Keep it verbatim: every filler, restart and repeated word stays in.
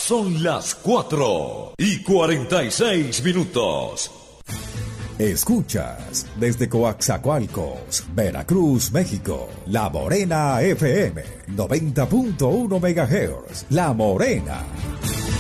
Son las cuatro y cuarenta y seis minutos. Escuchas desde Coaxacualcos, Veracruz, México, La Morena F M, noventa punto uno megahertz. La Morena.